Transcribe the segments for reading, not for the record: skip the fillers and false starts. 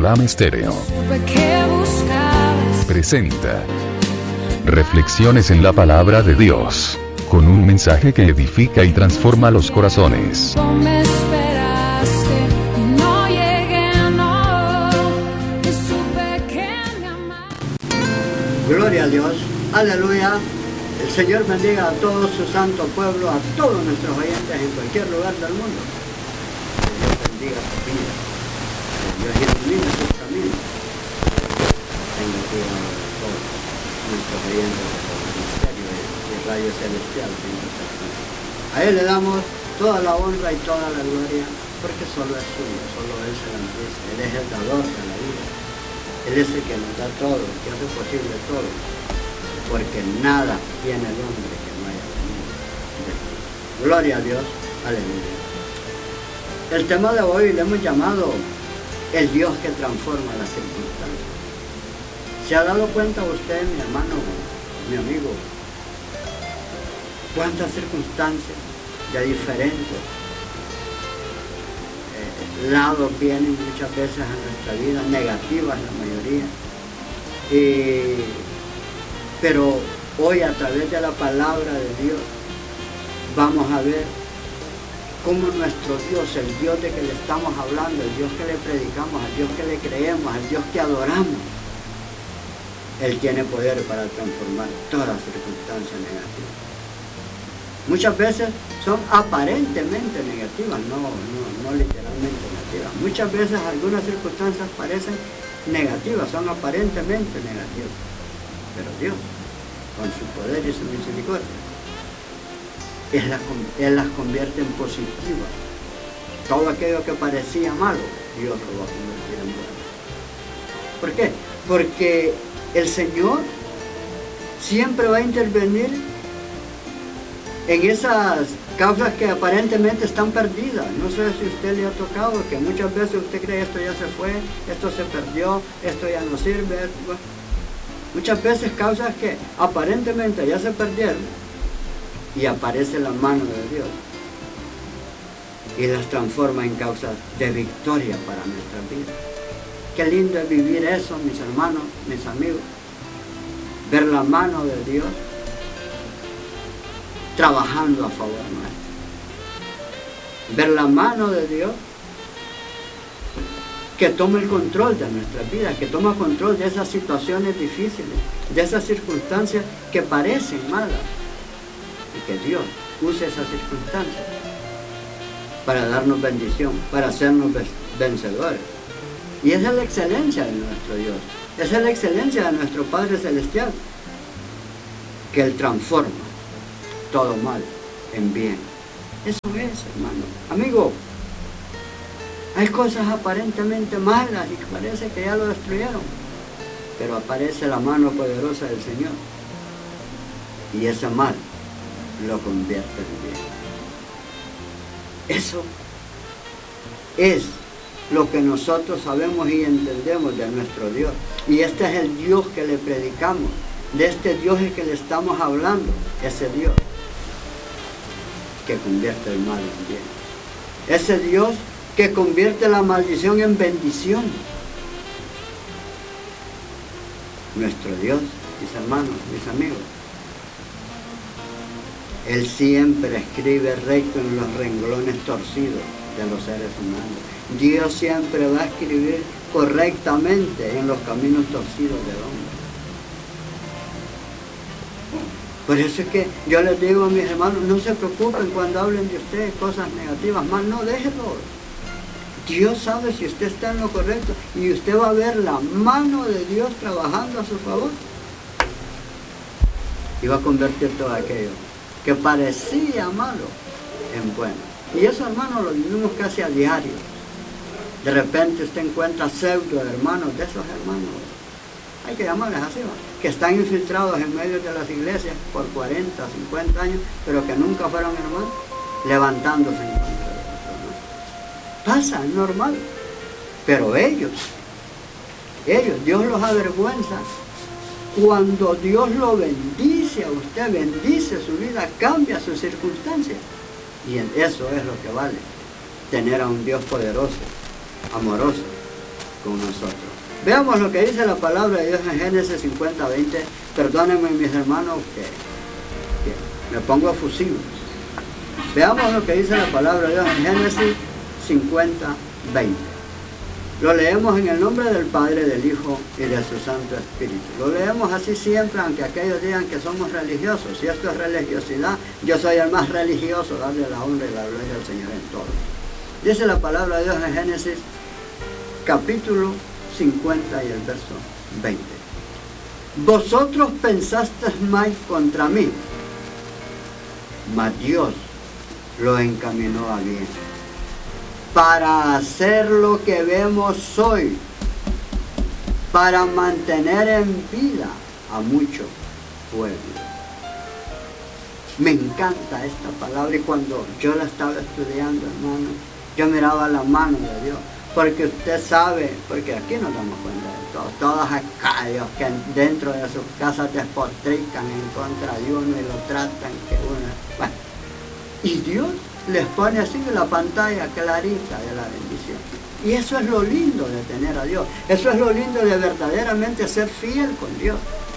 Olam Estéreo presenta Reflexiones en la Palabra de Dios, con un mensaje que edifica y transforma los corazones. Gloria a Dios, aleluya. El Señor bendiga a todo su santo pueblo, a todos nuestros oyentes en cualquier lugar del mundo. Que Dios bendiga su vida, que Dios ilumine sus caminos. Tenga cuidado de todos nuestros oyentes del ministerio de Radio Celestial. A Él le damos toda la honra y toda la gloria, porque solo es suyo, solo Él se la merece. Él es el dador de la vida. Él es el que nos da todo, el que hace posible todo, porque nada tiene el hombre que no haya venido de Dios. Gloria a Dios, aleluya. El tema de hoy le hemos llamado el Dios que transforma las circunstancias. ¿Se ha dado cuenta usted, mi hermano, mi amigo, cuántas circunstancias de diferentes lados vienen muchas veces a nuestra vida, negativas la mayoría? Pero hoy, a través de la palabra de Dios, vamos a ver cómo nuestro Dios, el Dios de que le estamos hablando, el Dios que le predicamos, el Dios que le creemos, el Dios que adoramos, Él tiene poder para transformar todas las circunstancias negativas. Muchas veces son aparentemente negativas, no literalmente negativas. Muchas veces algunas circunstancias parecen negativas, son aparentemente negativas. Pero Dios, con su poder y su misericordia, Él las convierte en positivas. Todo aquello que parecía malo, Dios lo va a convertir en bueno. ¿Por qué? Porque el Señor siempre va a intervenir en esas causas que aparentemente están perdidas. No sé si a usted le ha tocado que muchas veces usted cree esto ya se fue, esto se perdió, esto ya no sirve. Muchas veces causas que aparentemente ya se perdieron y aparece la mano de Dios y las transforma en causas de victoria para nuestra vida. Qué lindo es vivir eso, mis hermanos, mis amigos, ver la mano de Dios trabajando a favor nuestro, ver la mano de Dios que toma el control de nuestras vidas, que toma control de esas situaciones difíciles, de esas circunstancias que parecen malas, y que Dios use esas circunstancias para darnos bendición, para hacernos vencedores. Y esa es la excelencia de nuestro Dios, esa es la excelencia de nuestro Padre Celestial, que Él transforma todo mal en bien. Eso es, hermano. Amigo, hay cosas aparentemente malas y que parece que ya lo destruyeron, pero aparece la mano poderosa del Señor y ese mal lo convierte en bien. Eso es lo que nosotros sabemos y entendemos de nuestro Dios. Y este es el Dios que le predicamos, de este Dios es que le estamos hablando, ese Dios que convierte el mal en bien, ese Dios que convierte la maldición en bendición. Nuestro Dios, mis hermanos, mis amigos, Él siempre escribe recto en los renglones torcidos de los seres humanos. Dios siempre va a escribir correctamente en los caminos torcidos del hombre. Por eso es que yo les digo a mis hermanos, no se preocupen cuando hablen de ustedes cosas negativas, más no, déjenlo. Dios sabe si usted está en lo correcto y usted va a ver la mano de Dios trabajando a su favor. Y va a convertir todo aquello que parecía malo en bueno. Y eso, hermanos, lo vivimos casi a diario. De repente usted encuentra pseudo hermanos de esos hermanos, hay que llamarles así, ¿no?, que están infiltrados en medio de las iglesias por 40, 50 años, pero que nunca fueron hermanos, levantándose en contra de otros, ¿no? Pasa, es normal. Pero ellos, Dios los avergüenza cuando Dios lo bendice a usted, bendice su vida, cambia sus circunstancias. Y eso es lo que vale, tener a un Dios poderoso, amoroso, con nosotros. Veamos lo que dice la palabra de Dios en Génesis 50:20. Perdónenme mis hermanos que me pongo efusivo. Veamos lo que dice la palabra de Dios en Génesis 50:20. Lo leemos en el nombre del Padre, del Hijo y de su Santo Espíritu. Lo leemos así siempre, aunque aquellos digan que somos religiosos. Si esto es religiosidad, yo soy el más religioso, darle la honra y la gloria al Señor en todo. Dice la palabra de Dios en Génesis capítulo 50 y el verso 20. Vosotros pensasteis mal contra mí, mas Dios lo encaminó a bien, para hacer lo que vemos hoy, para mantener en vida a muchos pueblos. Me encanta esta palabra, y cuando yo la estaba estudiando, hermano, yo miraba la mano de Dios, porque usted sabe, porque aquí nos damos cuenta de todo, todos aquellos que dentro de sus casas despotrican en contra de uno y lo tratan que uno, bueno, y Dios les pone así en la pantalla clarita de la bendición. Y eso es lo lindo de tener a Dios. Eso es lo lindo de verdaderamente ser fiel con Dios.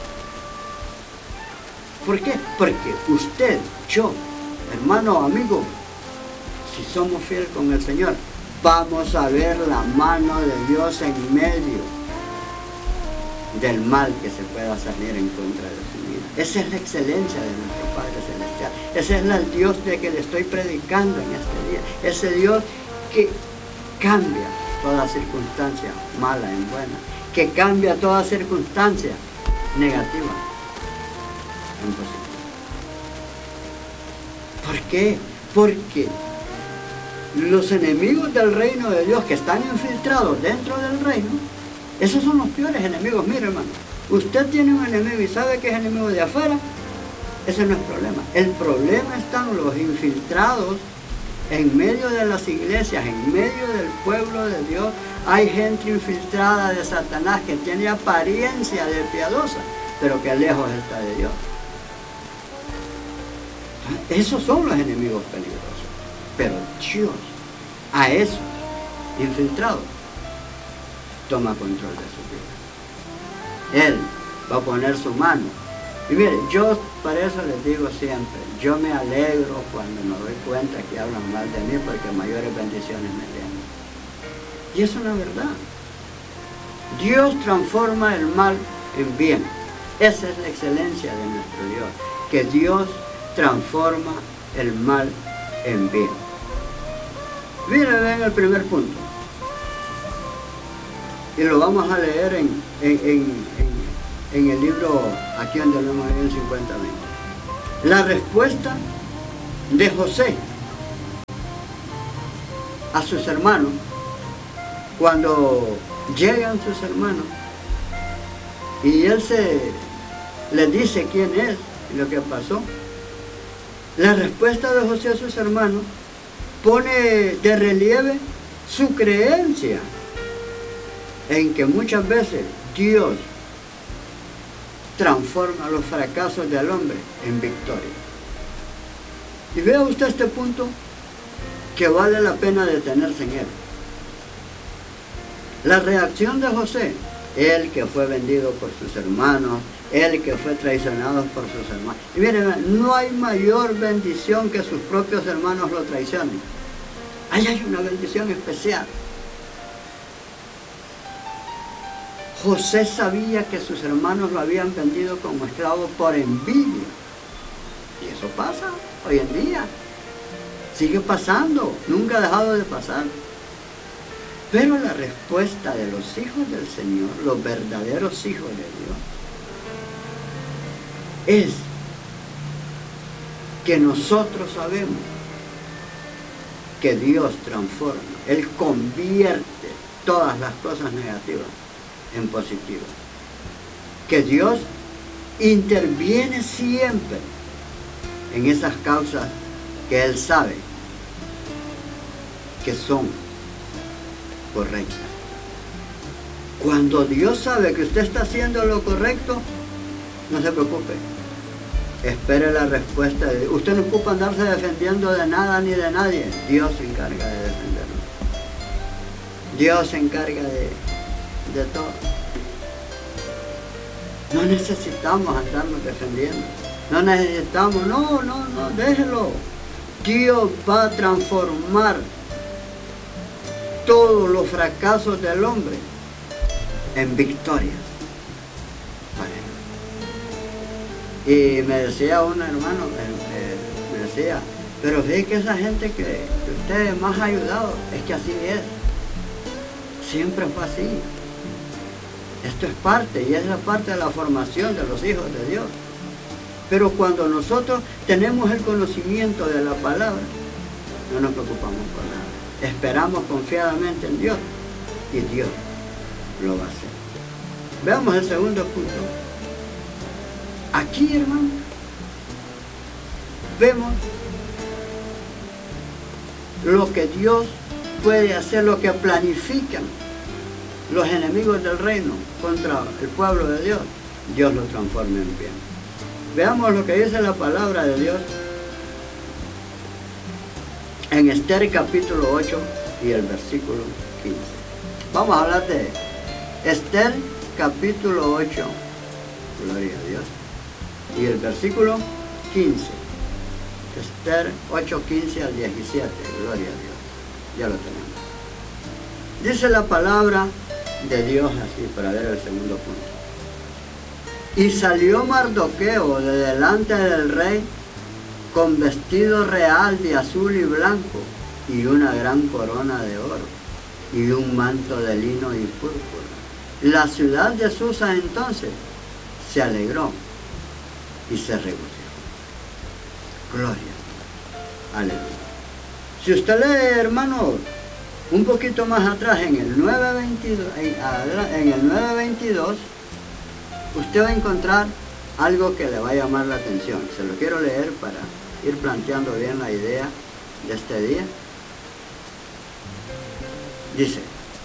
¿Por qué? Porque usted, yo, hermano, amigo, si somos fieles con el Señor, vamos a ver la mano de Dios en medio del mal que se pueda salir en contra de su vida. Esa es la excelencia de nuestro Padre Celestial. Ese es el Dios de que le estoy predicando en este día. Ese Dios que cambia toda circunstancia mala en buena, que cambia toda circunstancia negativa en positiva. ¿Por qué? Porque los enemigos del reino de Dios que están infiltrados dentro del reino, esos son los peores enemigos. Mire, hermano, usted tiene un enemigo y sabe que es enemigo de afuera, ese no es problema. El problema están los infiltrados en medio de las iglesias, en medio del pueblo de Dios. Hay gente infiltrada de Satanás que tiene apariencia de piadosa, pero que lejos está de Dios. Esos son los enemigos peligrosos. Pero Dios, a esos infiltrados, toma control de su vida. Él va a poner su mano. Y mire, yo para eso les digo siempre, yo me alegro cuando me doy cuenta que hablan mal de mí, porque mayores bendiciones me den. Y es una verdad. Dios transforma el mal en bien. Esa es la excelencia de nuestro Dios, que Dios transforma el mal en bien. Mire, ven el primer punto. Y lo vamos a leer en el libro, aquí donde lo hemos leído en 50:20. La respuesta de José a sus hermanos, cuando llegan sus hermanos, y él les dice quién es y lo que pasó. La respuesta de José a sus hermanos pone de relieve su creencia en que muchas veces Dios transforma los fracasos del hombre en victoria. Y vea usted este punto que vale la pena detenerse en él. La reacción de José, él que fue vendido por sus hermanos, él que fue traicionado por sus hermanos. Y miren, no hay mayor bendición que sus propios hermanos lo traicionen. Ahí hay una bendición especial. José sabía que sus hermanos lo habían vendido como esclavo por envidia. Y eso pasa hoy en día. Sigue pasando, nunca ha dejado de pasar. Pero la respuesta de los hijos del Señor, los verdaderos hijos de Dios, es que nosotros sabemos que Dios transforma, Él convierte todas las cosas negativas en positivas. Que Dios interviene siempre en esas causas que Él sabe que son correctas. Cuando Dios sabe que usted está haciendo lo correcto, no se preocupe. Espere la respuesta de Dios. Usted no ocupa andarse defendiendo de nada ni de nadie. Dios se encarga de defenderlo. Dios se encarga de de todo. No necesitamos andarnos defendiendo. No necesitamos, no, déjelo. Dios va a transformar todos los fracasos del hombre en victorias para él. Y me decía un hermano, me decía, pero ve que esa gente que ustedes más ha ayudado, es que así es. Siempre fue así. Esto es parte, y es la parte de la formación de los hijos de Dios. Pero cuando nosotros tenemos el conocimiento de la palabra, no nos preocupamos por nada. Esperamos confiadamente en Dios, y Dios lo va a hacer. Veamos el segundo punto. Aquí, hermano, vemos lo que Dios puede hacer, lo que planifican los enemigos del reino contra el pueblo de Dios. Dios lo transforma en bien. Veamos lo que dice la palabra de Dios en Esther capítulo 8 y el versículo 15. Vamos a hablar de Esther capítulo 8, gloria a Dios, y el versículo 15. Esther 8, 15 al 17, gloria a Dios. Ya lo tenemos. Dice la palabra de Dios así, para ver el segundo punto. Y salió Mardoqueo de delante del rey con vestido real de azul y blanco y una gran corona de oro y un manto de lino y púrpura. La ciudad de Susa entonces se alegró y se regocijó. Gloria. Aleluya. Si usted lee, hermano, un poquito más atrás, en el 9:22, usted va a encontrar algo que le va a llamar la atención. Se lo quiero leer para ir planteando bien la idea de este día. Dice,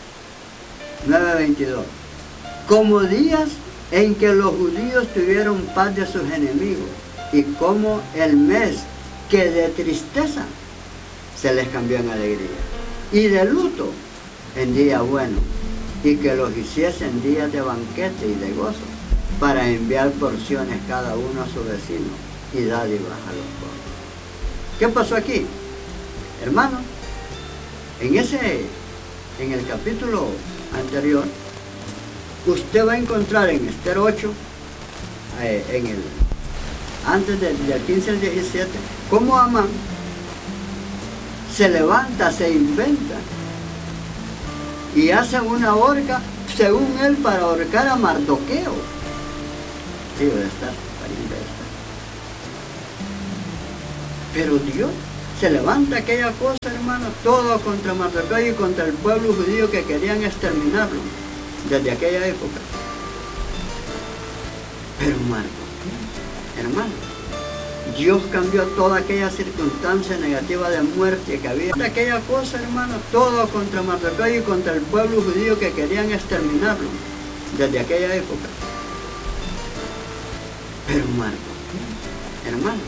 9:22, como días en que los judíos tuvieron paz de sus enemigos, y como el mes que de tristeza se les cambió en alegría, y de luto en día bueno, y que los hiciesen días de banquete y de gozo, para enviar porciones cada uno a su vecino y dádivas a los pobres. ¿Qué pasó aquí? Hermano, en el capítulo anterior, usted va a encontrar en Esther 8, antes del 15 al 17, cómo Amán se levanta, se inventa y hace una horca, según él, para ahorcar a Mardoqueo. Hijo de Esther, pariente de Esther. Pero Dios se levanta aquella cosa, hermano, todo contra Mardoqueo y contra el pueblo judío que querían exterminarlo desde aquella época. Pero Mardoqueo, hermano, Dios cambió toda aquella circunstancia negativa de muerte que había. Aquella cosa, hermano, todo contra Mardoqueo y contra el pueblo judío que querían exterminarlo desde aquella época. Pero Mardoqueo, hermano,